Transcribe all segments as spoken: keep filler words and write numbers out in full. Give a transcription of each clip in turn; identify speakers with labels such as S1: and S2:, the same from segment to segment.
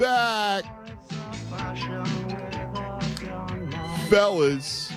S1: back. Fellas.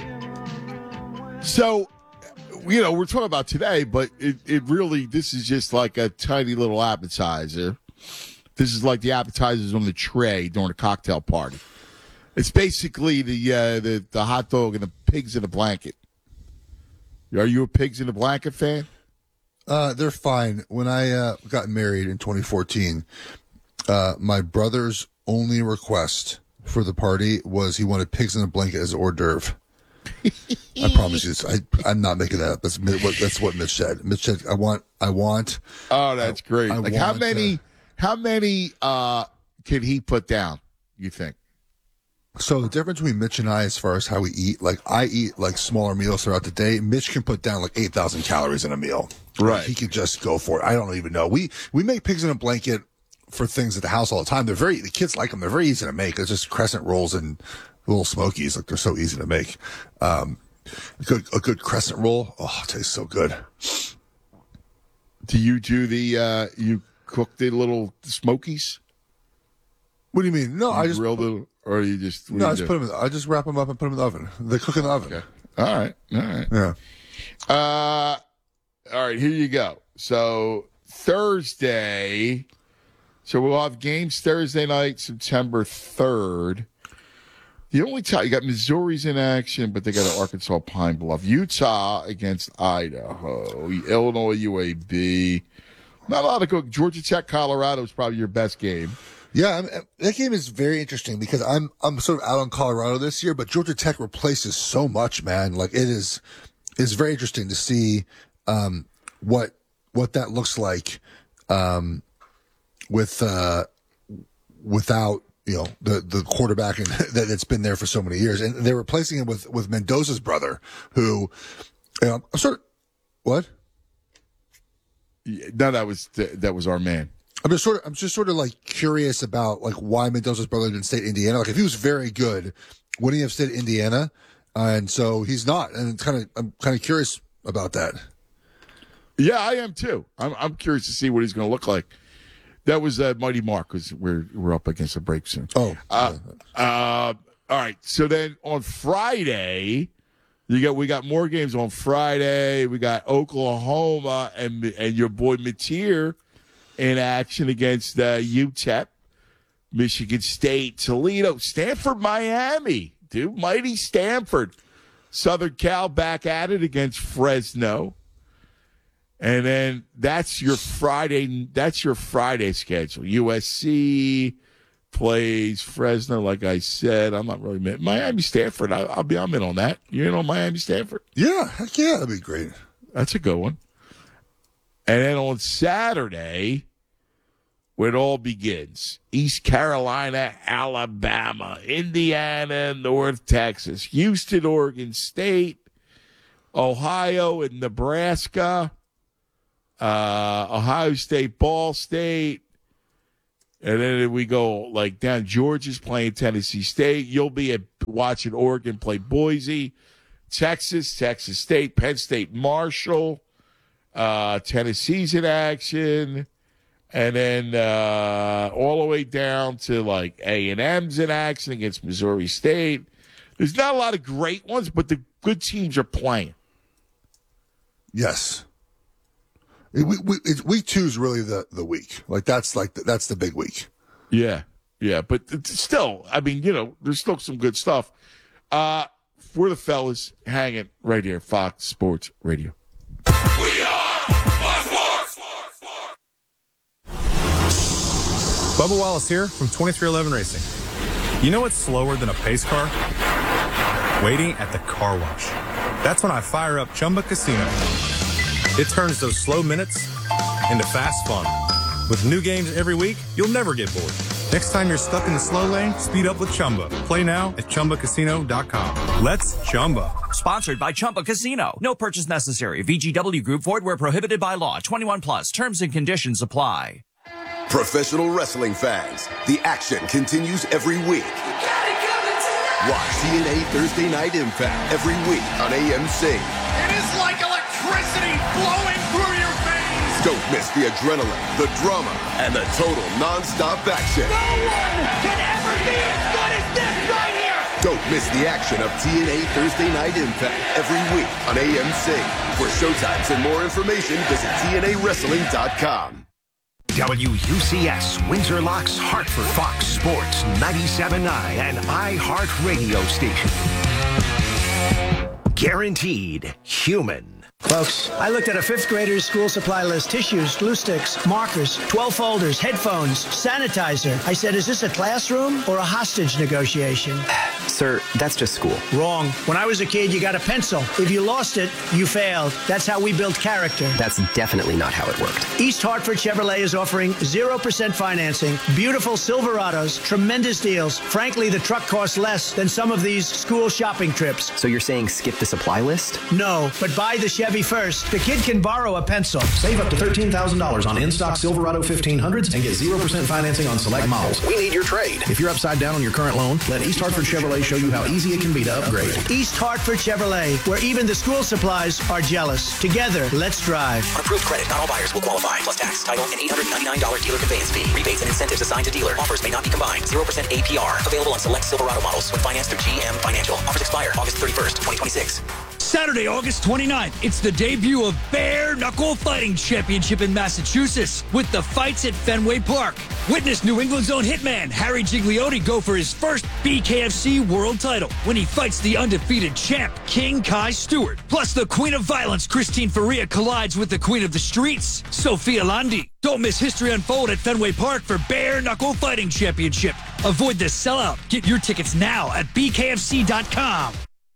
S1: So, you know, we're talking about today, but it, it really, this is just like a tiny little appetizer. This is like the appetizers on the tray during a cocktail party. It's basically the uh, the the hot dog and the pigs in a blanket. Are you a pigs in a blanket fan?
S2: Uh, they're fine. When I uh, got married in twenty fourteen, uh, my brother's only request for the party was he wanted pigs in a blanket as an hors d'oeuvre. I promise you this. I, I'm not making that up. That's what, that's what Mitch said. Mitch said, I want, I want.
S1: Oh, that's
S2: I,
S1: great.
S2: I
S1: like how
S2: want,
S1: many,
S2: uh,
S1: how many uh, can he put down, you think?
S2: So the difference between Mitch and I as far as how we eat, like I eat like smaller meals throughout the day. Mitch can put down like eight thousand calories in a meal.
S1: Right.
S2: Like, he could just go for it. I don't even know. We, we make pigs in a blanket for things at the house all the time. They're very, the kids like them. They're very easy to make. It's just crescent rolls and little smokies. Like they're so easy to make. Um, a good, a good crescent roll. Oh, it tastes so good.
S1: Do you do the, uh, you cook the little smokies?
S2: What do you mean? No,
S1: you
S2: I just
S1: grill them, or you just
S2: no, I just do? put them. In, I just wrap them up and put them in the oven. They cook in the oven.
S1: Okay. All right. All right.
S2: Yeah.
S1: Uh, all right. Here you go. So Thursday. So we'll have games Thursday night, September third. The only time you got Missouri's in action, but they got an Arkansas Pine Bluff, Utah against Idaho, Illinois U A B. Not a lot of good. Georgia Tech, Colorado is probably your best game.
S2: Yeah, I mean, that game is very interesting because I'm I'm sort of out on Colorado this year, but Georgia Tech replaces so much, man. Like it is, it's very interesting to see um, what what that looks like um, with uh, without you know the the quarterback and that it's been there for so many years, and they're replacing him with with Mendoza's brother, who you know, I'm sort of what?
S1: Yeah, no, that was that was our man.
S2: I'm just sort of, I'm just sort of like curious about like why Mendoza's brother didn't stay at Indiana. Like if he was very good, wouldn't he have stayed at Indiana? Uh, and so he's not. And it's kind of, I'm kind of curious about that.
S1: Yeah, I am too. I'm, I'm curious to see what he's going to look like. That was uh, Mighty Mark because we're we're up against a break soon.
S2: Oh,
S1: uh, uh, all right. So then on Friday, you got we got more games on Friday. We got Oklahoma and and your boy Mateer in action against uh, U T E P, Michigan State, Toledo, Stanford, Miami, dude, mighty Stanford. Southern Cal back at it against Fresno. And then that's your Friday, that's your Friday schedule. U S C plays Fresno, like I said. I'm not really, Miami, Stanford, I, I'll be, I'm in on that. You in on Miami, Stanford?
S2: Yeah, heck yeah, that'd be great.
S1: That's a good one. And then on Saturday, where it all begins, East Carolina, Alabama, Indiana, North Texas, Houston, Oregon State, Ohio and Nebraska, uh, Ohio State, Ball State, and then we go like down. Georgia's playing Tennessee State. You'll be at, watching Oregon play Boise, Texas, Texas State, Penn State, Marshall. Uh, Tennessee's in action, and then uh, all the way down to like A and M's in action against Missouri State. There's not a lot of great ones, but the good teams are playing.
S2: Yes, it, we, we, it's, week two is really the, the week. Like that's like the, that's the big week.
S1: Yeah, yeah, but it's still, I mean, you know, there's still some good stuff. Uh, for the fellas, hanging right here, Fox Sports Radio.
S3: We are Fox Sports.
S4: Bubba Wallace here from twenty-three eleven Racing. You know what's slower than a pace car? Waiting at the car wash. That's when I fire up Chumba Casino. It turns those slow minutes into fast fun. With new games every week, you'll never get bored. Next time you're stuck in the slow lane, speed up with Chumba. Play now at Chumba Casino dot com. Let's Chumba.
S5: Sponsored by Chumba Casino. No purchase necessary. V G W Group. Void where prohibited by law. twenty-one plus. Terms and conditions apply.
S6: Professional wrestling fans, the action continues every week. Watch T N A Thursday Night Impact every week on A M C.
S3: It is like electricity flowing through your veins.
S6: Don't miss the adrenaline, the drama, and the total non-stop action.
S3: No one can ever be as good as this right here!
S6: Don't miss the action of T N A Thursday Night Impact every week on A M C. For showtimes and more information, visit T N A wrestling dot com.
S7: W U C S, Windsor Locks, Hartford, Fox Sports, ninety-seven point nine, and iHeart Radio Station. Guaranteed human.
S8: Folks, I looked at a fifth grader's school supply list: tissues, glue sticks, markers, twelve folders, headphones, sanitizer. I said, is this a classroom or a hostage negotiation?
S9: Sir, that's just school.
S8: Wrong. When I was a kid, you got a pencil. If you lost it, you failed. That's how we built character.
S9: That's definitely not how it worked.
S8: East Hartford Chevrolet is offering zero percent financing, beautiful Silverados, tremendous deals. Frankly, the truck costs less than some of these school shopping trips.
S9: So you're saying skip the supply list?
S8: No, but buy the Chevy first. The kid can borrow a pencil.
S10: Save up to thirteen thousand dollars on in-stock Silverado fifteen hundreds and get zero percent financing on select models.
S7: We need your trade.
S10: If you're upside down on your current loan, let East Hartford Chevrolet show you how easy it can be to upgrade.
S8: East Hartford Chevrolet, where even the school supplies are jealous. Together, let's drive.
S11: On approved credit, not all buyers will qualify. Plus tax, title, and eight hundred ninety-nine dollars dealer conveyance fee. Rebates and incentives assigned to dealer. Offers may not be combined. zero percent A P R. Available on select Silverado models with finance through G M Financial. Offers expire August thirty-first, twenty twenty-six.
S12: Saturday, August twenty-ninth, it's the debut of Bare Knuckle Fighting Championship in Massachusetts with the fights at Fenway Park. Witness New England's own hitman, Harry Gigliotti, go for his first B K F C world title when he fights the undefeated champ, King Kai Stewart. Plus, the Queen of Violence, Christine Faria, collides with the Queen of the Streets, Sophia Landi. Don't miss history unfold at Fenway Park for Bare Knuckle Fighting Championship. Avoid the sellout. Get your tickets now at B K F C dot com.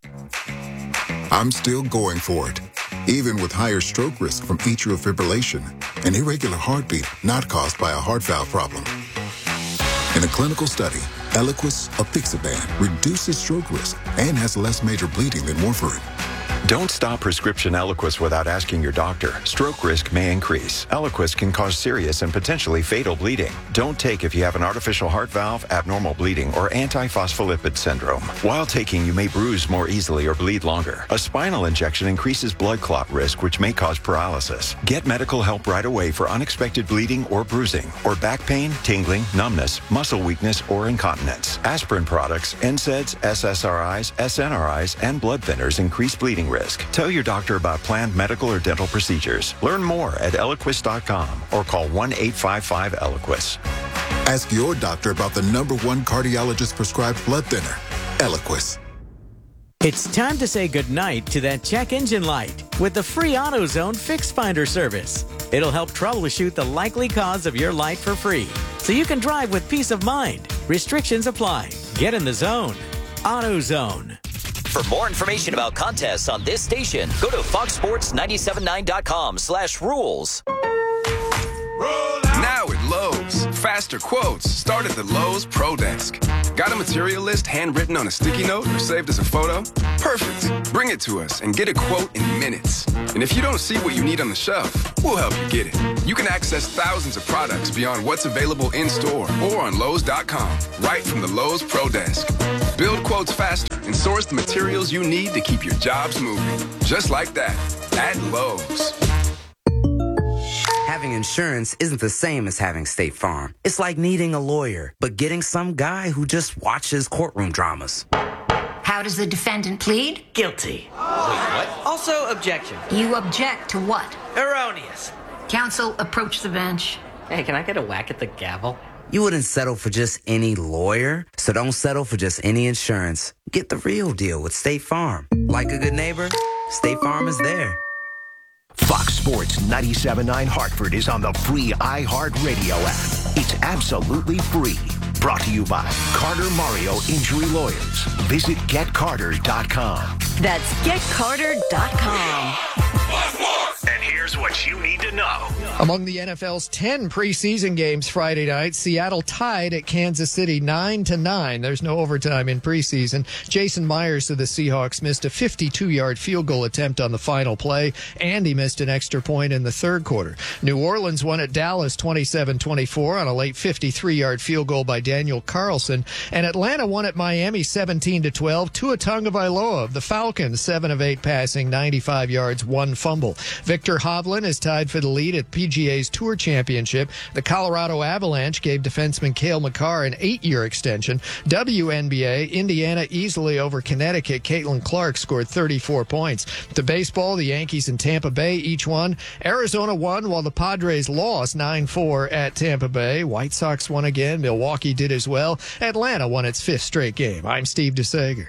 S13: I'm still going for it, even with higher stroke risk from atrial fibrillation, an irregular heartbeat not caused by a heart valve problem. In a clinical study, Eliquis apixaban reduces stroke risk and has less major bleeding than warfarin.
S14: Don't stop prescription Eliquis without asking your doctor. Stroke risk may increase. Eliquis can cause serious and potentially fatal bleeding. Don't take if you have an artificial heart valve, abnormal bleeding, or antiphospholipid syndrome. While taking, you may bruise more easily or bleed longer. A spinal injection increases blood clot risk, which may cause paralysis. Get medical help right away for unexpected bleeding or bruising, or back pain, tingling, numbness, muscle weakness, or incontinence. Aspirin products, N SAIDs, S S R Is, S N R Is, and blood thinners increase bleeding risk. Tell your doctor about planned medical or dental procedures. Learn more at Eliquis dot com or call one eight five five Eliquis.
S13: Ask your doctor about the number one cardiologist prescribed blood thinner, Eliquis.
S15: It's time to say goodnight to that check engine light with the free AutoZone Fix Finder service. It'll help troubleshoot the likely cause of your light for free, so you can drive with peace of mind. Restrictions apply. Get in the zone. AutoZone.
S11: For more information about contests on this station, go to fox sports nine seven nine dot com slash rules.
S16: Now at Lowe's, faster quotes start at the Lowe's Pro Desk. Got a material list handwritten on a sticky note or saved as a photo? Perfect. Bring it to us and get a quote in minutes. And if you don't see what you need on the shelf, we'll help you get it. You can access thousands of products beyond what's available in store or on Lowe's dot com, right from the Lowe's Pro Desk. Build quotes faster and source the materials you need to keep your jobs moving. Just like that, at Lowe's.
S17: Having insurance isn't the same as having State Farm. It's like needing a lawyer, but getting some guy who just watches courtroom dramas.
S18: How does the defendant plead?
S17: Guilty.
S19: Wait, what? Also, objection.
S18: You object to what?
S19: Erroneous.
S18: Counsel, approach the bench.
S19: Hey, can I get a whack at the gavel?
S17: You wouldn't settle for just any lawyer, so don't settle for just any insurance. Get the real deal with State Farm. Like a good neighbor, State Farm is there.
S7: Fox Sports ninety-seven point nine Hartford is on the free iHeartRadio app. It's absolutely free. Brought to you by Carter Mario Injury Lawyers. Visit get carter dot com.
S20: That's get carter dot com.
S7: And here's what you need to know.
S21: Among the N F L's ten preseason games Friday night, Seattle tied at Kansas City nine to nine. There's no overtime in preseason. Jason Myers of the Seahawks missed a fifty-two-yard field goal attempt on the final play, and he missed an extra point in the third quarter. New Orleans won at Dallas twenty-seven twenty-four on a late fifty-three-yard field goal by Daniel Carlson, and Atlanta won at Miami seventeen to twelve. Tua Tagovailoa of the Falcons, seven of eight passing, ninety-five yards, one fumble. Victor Haas Hovland is tied for the lead at P G A's Tour Championship. The Colorado Avalanche gave defenseman Cale Makar an eight-year extension. W N B A, Indiana easily over Connecticut. Caitlin Clark scored thirty-four points. To baseball, the Yankees and Tampa Bay each won. Arizona won while the Padres lost nine four at Tampa Bay. White Sox won again. Milwaukee did as well. Atlanta won its fifth straight game. I'm Steve DeSager.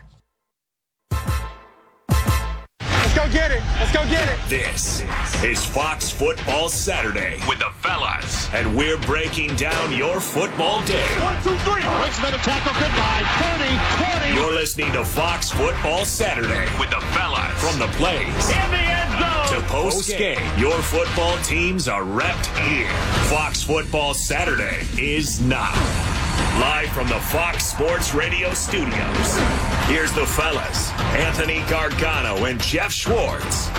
S3: Let's go get it. Let's go get it.
S2: This is Fox Football Saturday with the fellas, and we're breaking down your football day.
S3: One, two, three. Richmond to tackle. Goodbye. thirty, twenty.
S2: You're listening to Fox Football Saturday with the fellas. From the plays
S3: In the end zone.
S2: to post-game, your football teams are repped here. Fox Football Saturday is now. Live from the Fox Sports Radio studios, here's the fellas, Anthony Gargano and Jeff Schwartz.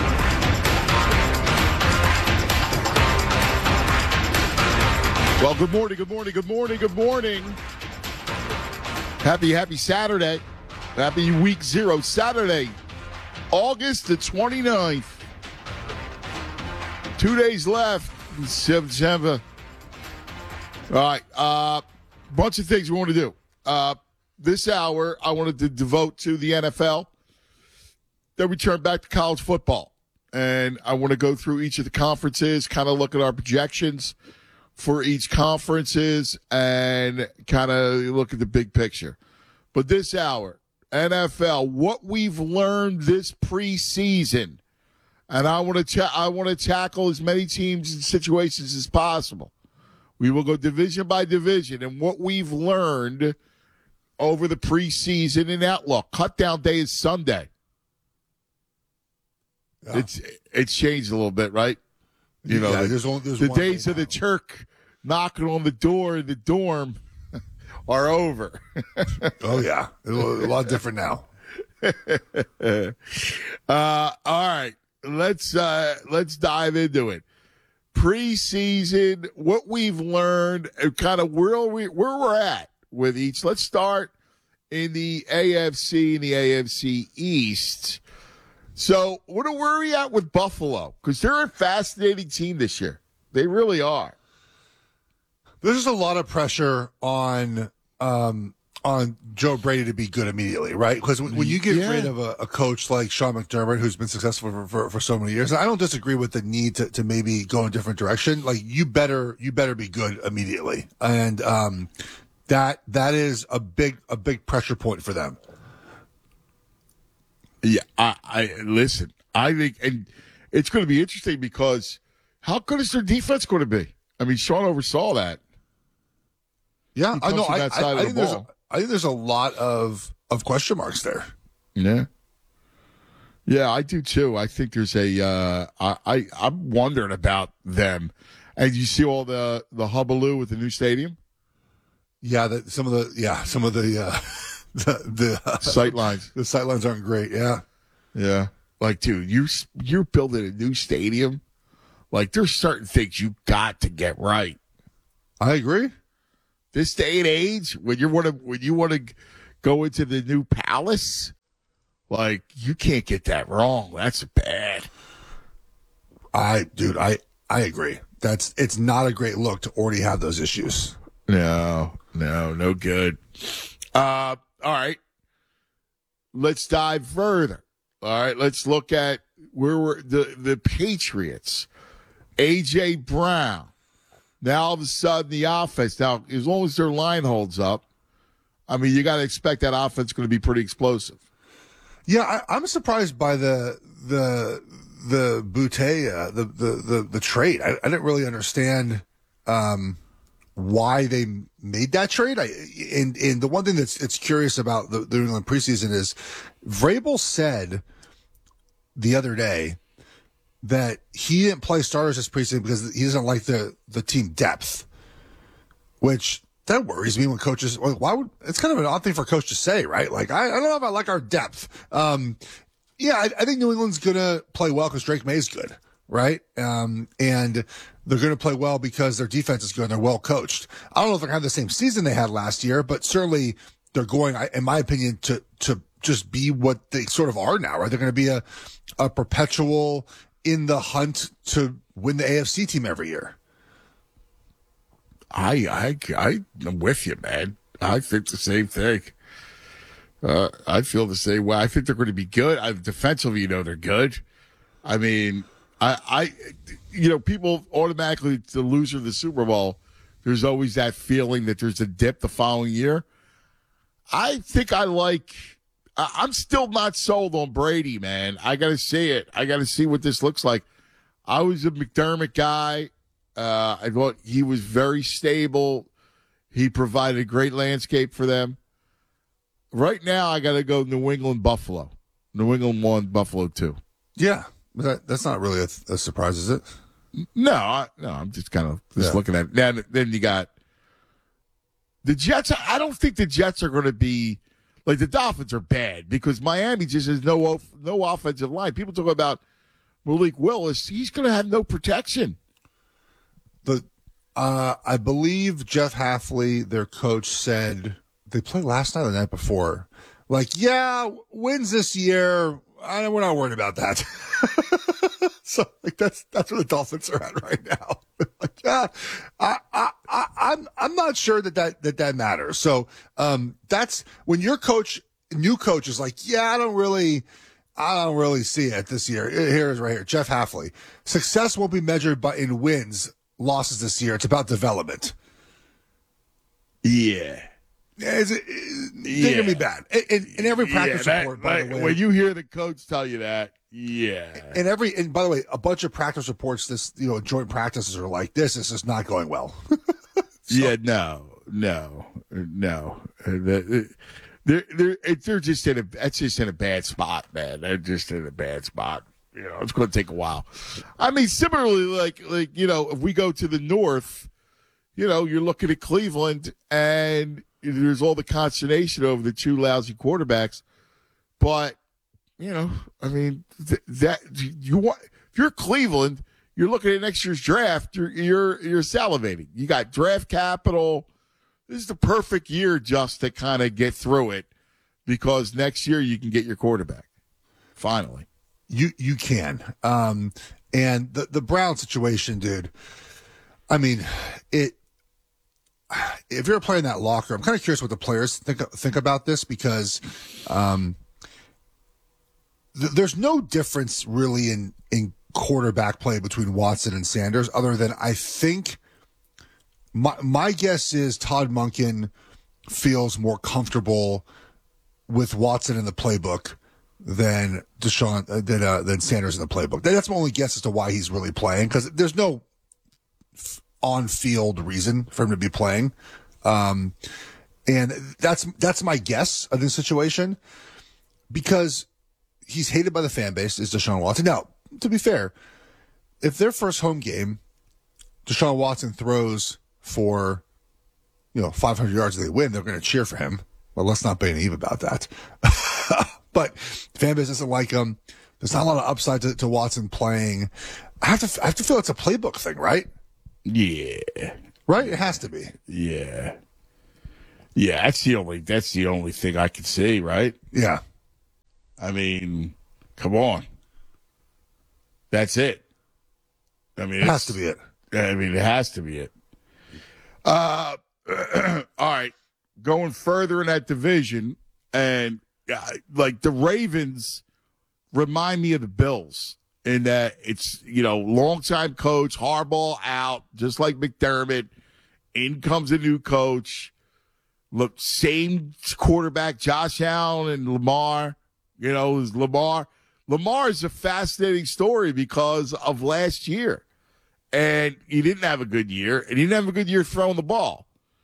S1: Well, good morning, good morning, good morning, good morning. Happy, happy Saturday. Happy week zero, Saturday, August the twenty-ninth. Two days left in September. All right, uh, bunch of things we want to do. Uh, this hour, I wanted to devote to the N F L. Then we turn back to college football. And I want to go through each of the conferences, kind of look at our projections for each conferences, and kind of look at the big picture. But this hour, N F L, what we've learned this preseason. And I want to ta- I want to tackle as many teams and situations as possible. We will go division by division and what we've learned over the preseason and outlook. Cutdown day is Sunday. Yeah. It's it's changed a little bit, right? You know,
S22: yeah,
S1: the,
S22: there's only, there's
S1: the
S22: one
S1: days of the Turk knocking on the door in the dorm are over.
S22: Oh, yeah. A lot different now.
S1: uh, all right. Let's uh, let's dive into it. Preseason, what we've learned, and kind of where we where we're at with each. Let's start in the A F C and the A F C East. So, what are where are we at with Buffalo? Because they're a fascinating team this year. They really are.
S22: There's just a lot of pressure on um, on Joe Brady to be good immediately, right? Because when, when you get
S1: Yeah.
S22: rid of a, a coach like Sean McDermott, who's been successful for, for, for so many years, and I don't disagree with the need to, to maybe go in a different direction. Like you better you better be good immediately, and um, that that is a big a big pressure point for them.
S1: Yeah, I, I listen. I think, and it's going to be interesting because how good is their defense going to be? I mean, Sean oversaw that.
S22: Yeah,
S1: He
S22: I
S1: comes
S22: know.
S1: from
S22: I,
S1: that side
S22: I,
S1: of
S22: I
S1: the
S22: think there's a,
S1: ball.
S22: I think there's a lot of of question marks there.
S1: Yeah. Yeah, I do too. I think there's a. Uh, I, I I'm wondering about them. And you see all the the hullabaloo with the new stadium.
S22: Yeah, that some of the yeah some of the uh, the the uh,
S1: Sight lines.
S22: The sight lines aren't great. Yeah,
S1: yeah. Like, dude, you you're building a new stadium. Like, there's certain things you got to get right.
S22: I agree.
S1: This day and age, when you want to when you want to go into the new palace, like you can't get that wrong. That's bad.
S22: I dude, I I agree. That's it's not a great look to already have those issues.
S1: No, no, no good. Uh, all right. Let's dive further. All right, let's look at where we're the, the Patriots. A J. Brown. Now all of a sudden the offense. Now, as long as their line holds up, I mean, you got to expect that offense going to be pretty explosive.
S22: Yeah, I, I'm surprised by the the the Boutte, uh, the, the the the trade. I, I didn't really understand um, why they made that trade. I and and the one thing that's it's curious about the, the New England preseason is Vrabel said the other day that he didn't play starters this preseason because he doesn't like the the team depth, which. That worries me when coaches, well, why would, it's kind of an odd thing for a coach to say, right? Like, I, I don't know if I like our depth. Um, yeah, I, I think New England's going to play well because Drake May's good, right? Um, and they're going to play well because their defense is good and they're well coached. I don't know if they're going to have the same season they had last year, but certainly they're going, in my opinion, to, to just be what they sort of are now, right? They're going to be a, a perpetual in the hunt to win the A F C team every year.
S1: I, I, I, I'm with you, man. I think the same thing. Uh, I feel the same way. I think they're going to be good. I, defensively, you know, they're good. I mean, I, I, you know, people automatically, the loser of the Super Bowl, there's always that feeling that there's a dip the following year. I think I like, I, I'm still not sold on Brady, man. I got to see it. I got to see what this looks like. I was a McDermott guy. Uh, I thought he was very stable. He provided a great landscape for them. Right now, I got to go New England, Buffalo. New England won, Buffalo two.
S22: Yeah, that, that's not really a, a surprise, is it?
S1: No, I, no, I'm just kind of just
S22: Yeah.
S1: looking at it. Then, then you got the Jets. I don't think the Jets are going to be like the Dolphins are bad because Miami just has no off- no offensive line. People talk about Malik Willis. He's going to have no protection.
S22: The uh, I believe Jeff Halfley, their coach, said they played last night or the night before. Like, yeah, wins this year. I we're not worried about that. So, like, that's that's where the Dolphins are at right now. Like, yeah, I, I, I, I'm I'm not sure that that that, that matters. So, um, that's when your coach, new coach, is like, yeah, I don't really. I don't really see it this year. Here is right here. Jeff Halfley. Success won't be measured by in wins, losses this year. It's about development.
S1: Yeah.
S22: Is it, they're going to be bad. In, in every practice
S1: Yeah, that-
S22: report, by
S1: like,
S22: the way.
S1: when you hear the coach tell you that, yeah.
S22: And every, and by the way, a bunch of practice reports, this, you know, joint practices are like, this is just not going well.
S1: Yeah, no, no, no. Uh, the- They're they're it- they're just in a that's just in a bad spot, man. They're just in a bad spot. You know, it's going to take a while. I mean, similarly, like like you know, if we go to the north, you know, you're looking at Cleveland, and there's all the consternation over the two lousy quarterbacks. But you know, I mean, th- that you want if you're Cleveland, you're looking at next year's draft. You're you're you're salivating. You got draft capital. This is the perfect year just to kind of get through it because next year you can get your quarterback. Finally.
S22: You you can. Um, and the, the Brown situation, dude, I mean, it. If you're playing that locker, I'm kind of curious what the players think think about this because um, th- there's no difference really in, in quarterback play between Watson and Sanders other than I think – My my guess is Todd Monken feels more comfortable with Watson in the playbook than Deshaun uh, than uh, than Sanders in the playbook. That's my only guess as to why he's really playing because there's no f- on-field reason for him to be playing, um, and that's that's my guess of this situation because he's hated by the fan base. Is Deshaun Watson? Now, to be fair, if their first home game, Deshaun Watson throws for, you know, five hundred yards and they win, they're going to cheer for him. Well, let's not be naive about that. But fan base doesn't like him. There's not a lot of upside to, to Watson playing. I have to I have to feel it's a playbook thing, right?
S1: Yeah.
S22: Right? It has to be.
S1: Yeah. Yeah, that's the only that's the only thing I can see, right?
S22: Yeah.
S1: I mean, come on. That's it. I mean,
S22: It has to be it.
S1: I mean, it has to be it. Uh, all right. Going further in that division, and uh, like the Ravens remind me of the Bills in that it's, you know, longtime coach, Harbaugh out, just like McDermott. In comes a new coach. Look, same quarterback, Josh Allen and Lamar. You know, is Lamar. Lamar is a fascinating story because of last year. And he didn't have a good year, and he didn't have a good year throwing the ball.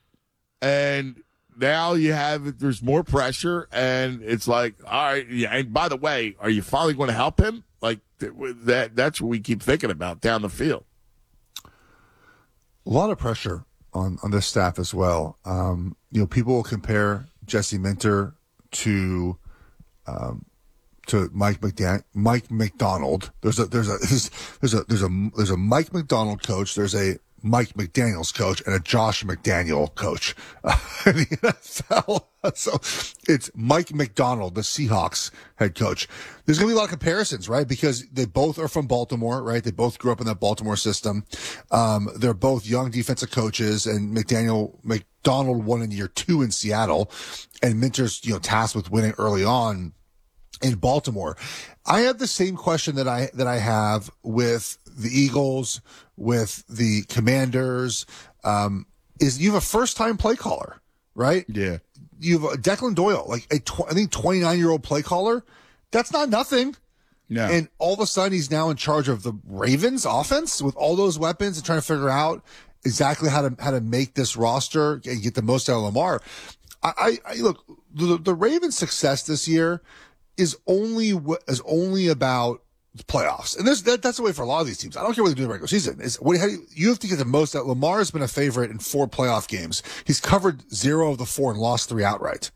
S1: And now you have, there's more pressure, and it's like, all right, yeah, and by the way, are you finally going to help him? Like, that that's what we keep thinking about down the field.
S22: A lot of pressure on, on this staff as well. Um, you know, people will compare Jesse Minter to um, to Mike McDan- Mike McDonald. There's a there's a there's, there's a there's a there's a Mike McDonald coach. There's a Mike McDaniel's coach and a Josh McDaniel coach uh, in the N F L. So it's Mike McDonald, the Seahawks head coach. There's going to be a lot of comparisons, right? Because they both are from Baltimore, right? They both grew up in that Baltimore system. Um, they're both young defensive coaches, and McDaniel, McDonald won in year two in Seattle, and Minter's, you know, tasked with winning early on in Baltimore. I have the same question that I, that I have with the Eagles, with the Commanders, um, is you have a first time play caller, right?
S1: Yeah.
S22: You have a Declan Doyle, like a, tw- I think twenty-nine year old play caller. That's not nothing.
S1: No.
S22: And all of a sudden he's now in charge of the Ravens offense with all those weapons and trying to figure out exactly how to, how to make this roster and get the most out of Lamar. I, I, I look, the, the Ravens' success this year is only, is only about the playoffs. And this, that, that's the way for a lot of these teams. I don't care what they do in the regular season. It's, what, how do you, you have to get the most out. Lamar has been a favorite in four playoff games. He's covered zero of the four and lost three outright.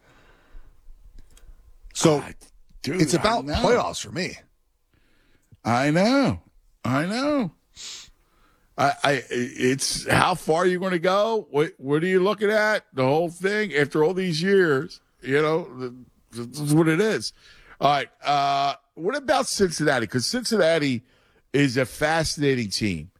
S22: So uh, dude, it's about playoffs for me.
S1: I know. I know. I, I, it's how far are you going to go? What, what are you looking at? The whole thing after all these years, you know, this is what it is. All right. Uh, what about Cincinnati? Because Cincinnati is a fascinating team.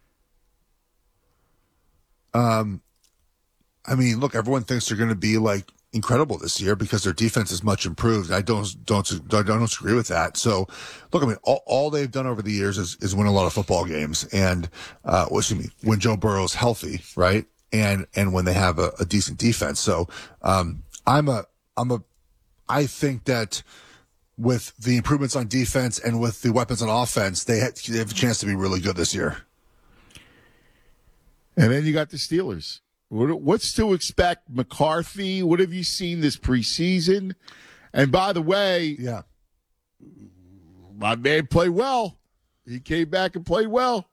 S22: Um, I mean, look, everyone thinks they're going to be like incredible this year because their defense is much improved. I don't don't I don't disagree with that. So, look, I mean, all, all they've done over the years is, is win a lot of football games, and uh, what excuse me, when Joe Burrow's healthy, right, and and when they have a, a decent defense. So, um, I'm a I'm a I think that with the improvements on defense and with the weapons on offense, they have, they have a chance to be really good this year.
S1: And then you got the Steelers. What, what's to expect? McCarthy, what have you seen this preseason? And by the way,
S22: yeah,
S1: my man played well. He came back and played well.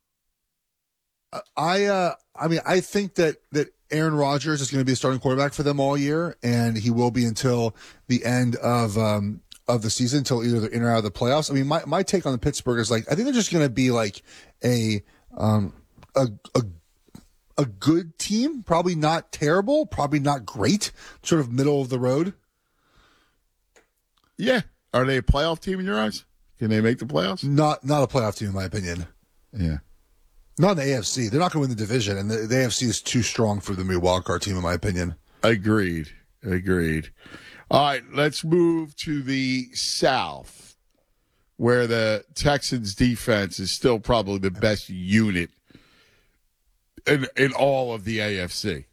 S22: I, uh, I mean, I think that, that Aaron Rodgers is going to be a starting quarterback for them all year, and he will be until the end of, um, of the season, until either they're in or out of the playoffs. I mean, my, my take on the Pittsburgh is like, I think they're just going to be like a, um, a, a, a good team, probably not terrible, probably not great, sort of middle of the road.
S1: Yeah. Are they a playoff team in your eyes? Can they make the playoffs?
S22: Not, not a playoff team in my opinion.
S1: Yeah.
S22: Not in the A F C. They're not going to win the division, and the, the A F C is too strong for them to be a wild card team, in my opinion.
S1: Agreed. Agreed. All right, let's move to the South, where the Texans' defense is still probably the best unit in in all of the A F C.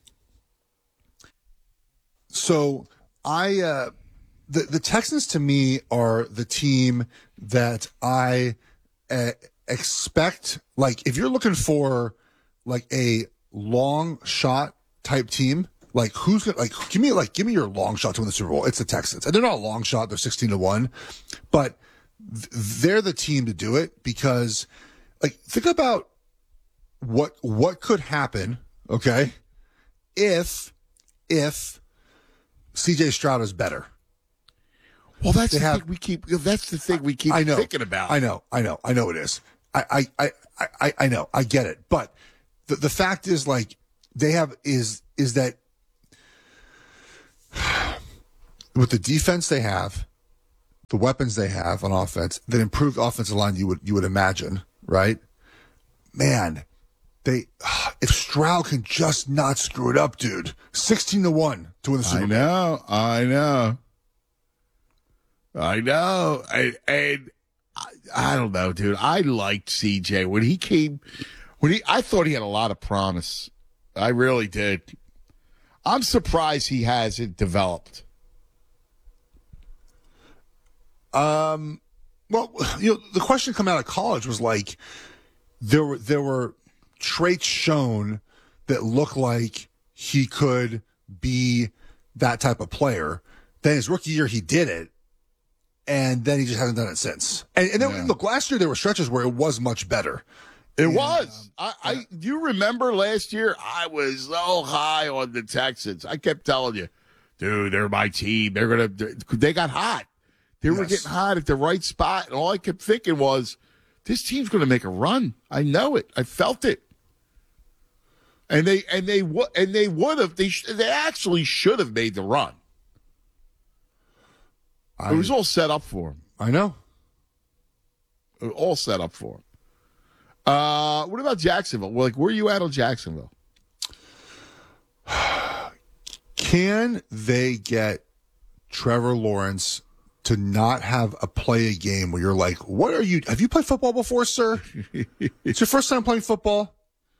S22: So I, uh, the the Texans to me are the team that I uh, expect. Like, if you're looking for like a long shot type team, like who's gonna like give me like give me your long shot to win the Super Bowl? It's the Texans, and they're not a long shot; they're sixteen to one, but th- they're the team to do it because, like, think about what what could happen, okay, if if C J Stroud is better.
S1: Well, that's
S22: they
S1: the
S22: have,
S1: thing we keep. That's the thing we keep
S22: I know,
S1: thinking about.
S22: I know, I know, I know it is. I, I, I, I, I know, I get it. But the the fact is, like, they have is is that with the defense they have, the weapons they have on offense, the improved offensive line you would you would imagine, right? Man, they if Stroud can just not screw it up, dude. Sixteen to one to win the Super Bowl.
S1: I know, I know, I know, and, and I, I don't know, dude. I liked C J when he came. When he, I thought he had a lot of promise. I really did. I'm surprised he hasn't developed.
S22: Um, well, you know, the question coming out of college was like, there were there were traits shown that look like he could be that type of player. Then his rookie year, he did it, and then he just hasn't done it since. And, and then, yeah. look, last year there were stretches where it was much better.
S1: It
S22: and,
S1: was.
S22: Um,
S1: I, I. Do you remember last year? I was so high on the Texans. I kept telling you, dude, they're my team. They're gonna. They got hot. They yes. were getting hot at the right spot, and all I kept thinking was, this team's going to make a run. I know it. I felt it. And they and they would and they would have they sh- they actually should have made the run.
S22: I,
S1: it was all set up for him.
S22: I know.
S1: It was all set up for him. Uh, what about Jacksonville? Well, like, where are you at on Jacksonville?
S22: Can they get Trevor Lawrence to not have a play a game where you're like, what are you? Have you played football before, sir? It's your first time playing football?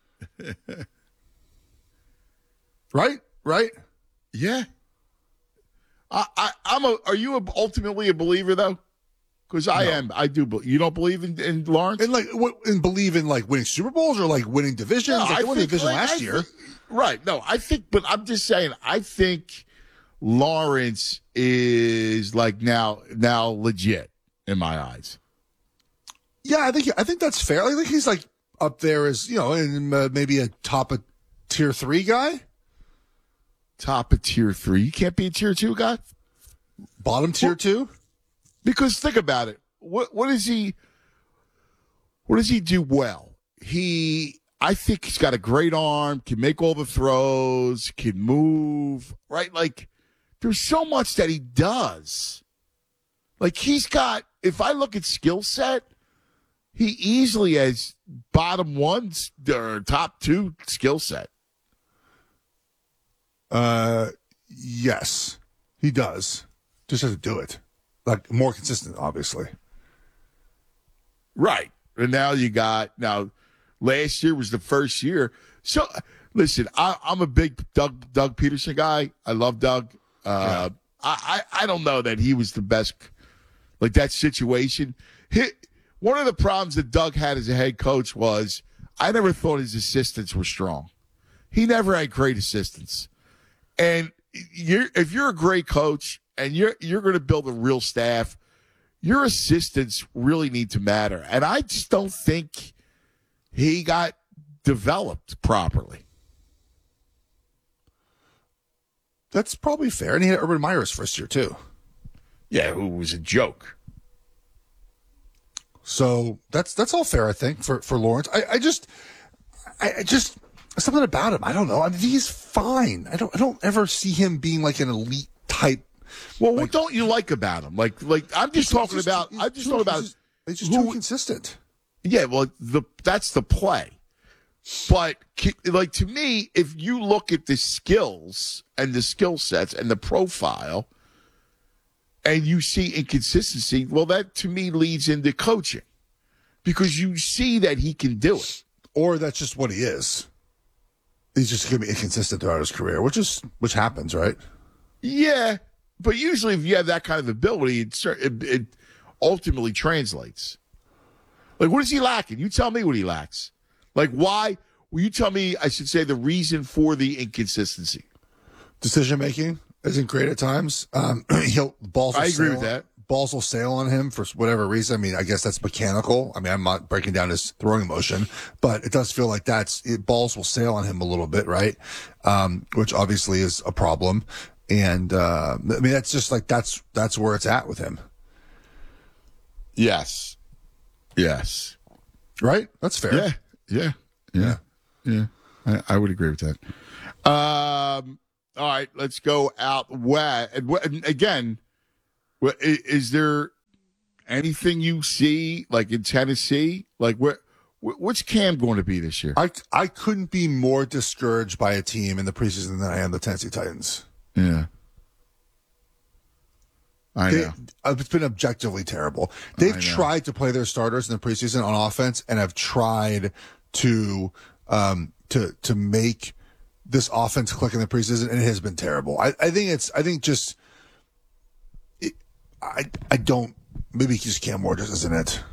S22: Right? Right?
S1: Yeah. I, I, I'm a. Are you a, ultimately a believer though? Because I
S22: No.
S1: am. I do. be- You don't believe in, in Lawrence?
S22: And like, what, and believe in like winning Super Bowls or like winning divisions?
S1: No,
S22: like they won the
S1: think,
S22: division
S1: like,
S22: last
S1: I
S22: year.
S1: think- right. No, I think, but I'm just saying, I think Lawrence is like now, now legit in my eyes.
S22: Yeah, I think I think that's fair. I think he's like up there as, you know, in uh, maybe a top of tier three guy.
S1: Top of tier three. You can't be a tier two guy?
S22: Bottom tier two?
S1: Because think about it. What what does he what does he do well? He I think he's got a great arm, can make all the throws, can move, right? Like there's so much that he does. Like he's got, if I look at skill set, he easily has bottom one or top two skill set.
S22: Uh, yes, he does. Just has to do it. Like more consistent, obviously.
S1: Right. And now you got, now last year was the first year. So listen, I, I'm a big Doug Doug Peterson guy. I love Doug. Uh, yeah. I, I, I don't know that he was the best, like that situation. He, one of the problems that Doug had as a head coach was I never thought his assistants were strong. He never had great assistants. And you're, if you're a great coach and you're you're going to build a real staff, your assistants really need to matter. And I just don't think he got developed properly.
S22: That's probably fair. And he had Urban Meyer's first year, too.
S1: Yeah, who was a joke.
S22: So that's that's all fair, I think, for, for Lawrence. I, I just, I, I just, something about him, I don't know. I mean, he's fine. I don't I don't ever see him being like an elite type.
S1: Well, like, what don't you like about him? Like, like I'm just talking
S22: just,
S1: about. I'm just talking about.
S22: He's just, he's just too consistent.
S1: Yeah, well, the that's the play. But like to me, if you look at the skills and the skill sets and the profile, and you see inconsistency, well, that to me leads into coaching, because you see that he can do it,
S22: or that's just what he is. He's just going to be inconsistent throughout his career, which is which happens, right?
S1: Yeah. But usually if you have that kind of ability, it, it, it ultimately translates. Like, what is he lacking? You tell me what he lacks. Like, why? Will you tell me, I should say, the reason for the inconsistency?
S22: Decision-making isn't great at times. Um, he'll balls will
S1: I agree
S22: sail,
S1: with that.
S22: Balls will sail on him for whatever reason. I mean, I guess that's mechanical. I mean, I'm not breaking down his throwing motion, but it does feel like that's it, balls will sail on him a little bit, right? Um, which obviously is a problem. And, uh, I mean, that's just like, that's, that's where it's at with him.
S1: Yes. Yes.
S22: Right? That's fair.
S1: Yeah. Yeah. Yeah. Yeah. I, I would agree with that. Um, all right. Let's go out west. And again, is there anything you see like in Tennessee? Like where, what's Cam going to be this year?
S22: I, I couldn't be more discouraged by a team in the preseason than I am the Tennessee Titans.
S1: Yeah. I
S22: they,
S1: know.
S22: It's been objectively terrible. They've tried to play their starters in the preseason on offense and have tried to um, to to make this offense click in the preseason, and it has been terrible. I, I think it's I think just it, I I don't maybe just Cam Ward just isn't it.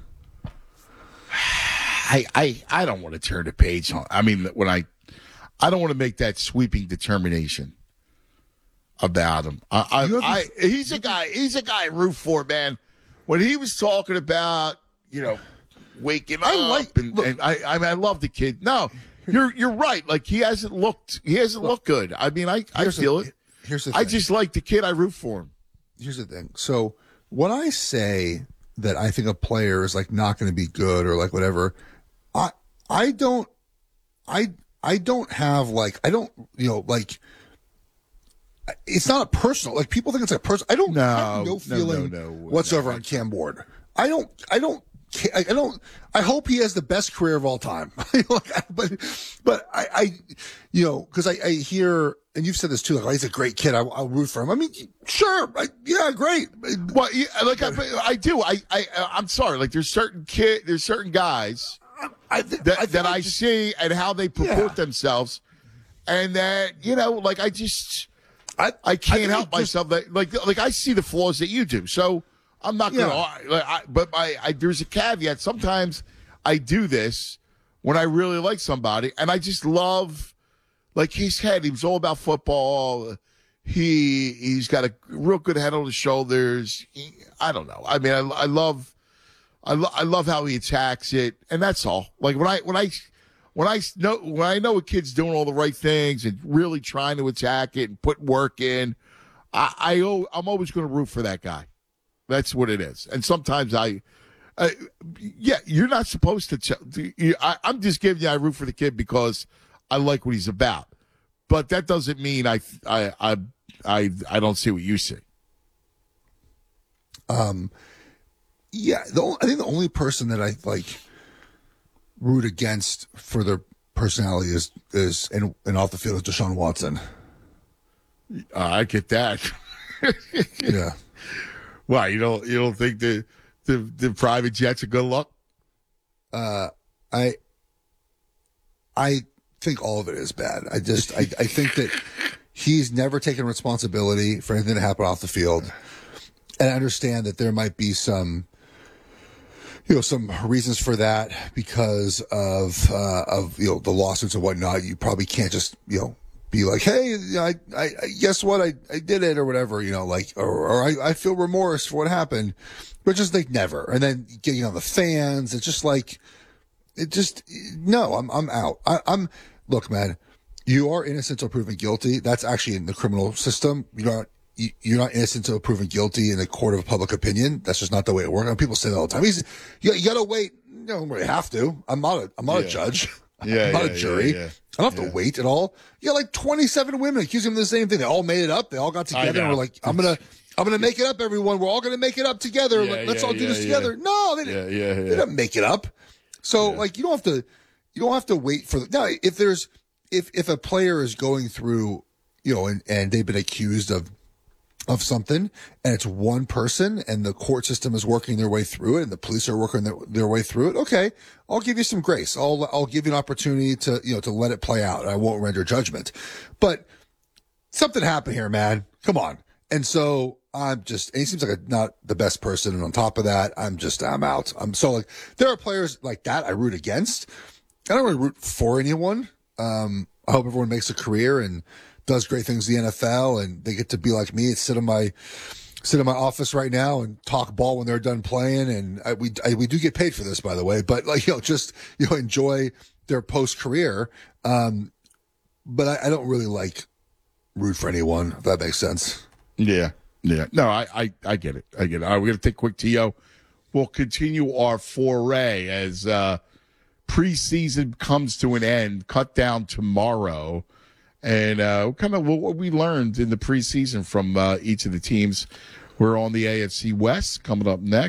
S1: I, I I don't want to turn the page on. I mean, when I I don't want to make that sweeping determination about him. I, I, I he's a guy. He's a guy I root for, man. When he was talking about, you know, waking
S22: I
S1: up,
S22: like,
S1: and,
S22: look,
S1: and I, I mean, I love the kid. No, you're you're right. Like he hasn't looked. He hasn't looked good. I mean, I I feel
S22: the,
S1: it.
S22: Here's the
S1: I
S22: thing.
S1: just like the kid. I root for him.
S22: Here's the thing. So when I say that I think a player is like not going to be good or like whatever, I I don't I I don't have like I don't you know like it's not a personal like people think it's a personal. I don't
S1: No,
S22: have no
S1: no,
S22: feeling
S1: no, no,
S22: whatsoever
S1: no.
S22: on Cam Ward. I don't I don't ca- I don't I hope he has the best career of all time. Like, but but I, I you know because I, I hear and you've said this too like oh, he's a great kid. I, I'll root for him. I mean sure I, yeah great.
S1: Well, yeah, like I, I do. I, I, I'm sorry. Like there's certain kid, there's certain guys
S22: I,
S1: that,
S22: I
S1: that I
S22: just,
S1: see and how they purport
S22: Yeah.
S1: themselves, and that you know, like I just,
S22: I,
S1: I can't
S22: think
S1: help
S22: it just-
S1: myself. That like, like I see the flaws that you do. So I'm not gonna.
S22: Yeah.
S1: Like, I, but I, I, there's a caveat. Sometimes I do this when I really like somebody, and I just love, like his head. He was all about football. He he's got a real good head on his shoulders. He, I don't know. I mean, I, I love, I, lo- I love how he attacks it, and that's all. Like when I when I when I know when I know a kid's doing all the right things and really trying to attack it and put work in, I, I al- I'm always going to root for that guy. That's what it is. And sometimes I, uh, yeah, you're not supposed to. T- you, I, I'm just giving you I root for the kid because I like what he's about. But that doesn't mean I I I I, I don't see what you see.
S22: Um, yeah, the, on- I think the only person that I like root against for their personality is is and and off the field is Deshaun Watson.
S1: Uh, I get that.
S22: Yeah.
S1: Why you don't you don't think the the the private jets are good luck?
S22: Uh, I I think all of it is bad. I just I, I think that he's never taken responsibility for anything that happened off the field. And I understand that there might be some you know some reasons for that because of uh, of you know the lawsuits and whatnot. You probably can't just you know be like, hey, I, I, I guess what I, I did it or whatever, you know, like or, or I, I feel remorse for what happened, but just like never. And then getting on the fans, it's just like it just no. I'm I'm out. I, I'm look, man. You are innocent until proven guilty. That's actually in the criminal system. You're not you- you're not innocent until proven guilty in a court of public opinion. That's just not the way it works. And people say that all the time. He's you, you got to wait. You don't really have to. I'm not a I'm not
S1: Yeah.
S22: a judge.
S1: Yeah,
S22: I'm not
S1: yeah,
S22: a jury.
S1: yeah, yeah.
S22: I don't have to wait at all. You got like twenty-seven women accusing him of the same thing. They all made it up. They all got
S1: I
S22: together and
S1: know.
S22: were like, I'm going to, I'm going to make it up, everyone. We're all going to make it up together.
S1: Yeah,
S22: Let- Let's
S1: yeah,
S22: all do
S1: yeah,
S22: this
S1: yeah.
S22: together. No, they
S1: Yeah,
S22: didn't,
S1: yeah,
S22: they
S1: yeah.
S22: didn't make it up. So like, you don't have to, you don't have to wait for the, now, if there's, if, if a player is going through, you know, and, and they've been accused of, of something and it's one person and the court system is working their way through it and the police are working their, their way through it. Okay. I'll give you some grace. I'll, I'll give you an opportunity to, you know, to let it play out. I won't render judgment, but something happened here, man. Come on. And so I'm just, and he seems like a, not the best person. And on top of that, I'm just, I'm out. I'm so like, there are players like that I root against. I don't really root for anyone. Um, I hope everyone makes a career and does great things in the N F L and they get to be like me and sit in my, sit in my office right now and talk ball when they're done playing. And I, we, I, we do get paid for this, by the way, but like, you know, just, you know, enjoy their post career. Um, but I, I don't really like root for anyone, if that makes sense.
S1: Yeah, yeah. No, I, I, I get it. I get it. All right, we're going to take a quick T O. We'll continue our foray as uh, preseason comes to an end, cut down tomorrow. And uh, kind of what we learned in the preseason from uh, each of the teams. We're on the A F C West coming up next.